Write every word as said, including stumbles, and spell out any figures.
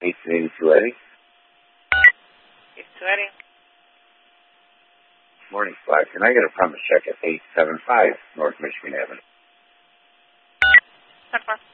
eighteen eighty-two Eddie. eighty-two Eddie. Morning, Flag. Can I get a promise check at eight seven five North Michigan Avenue? ten four.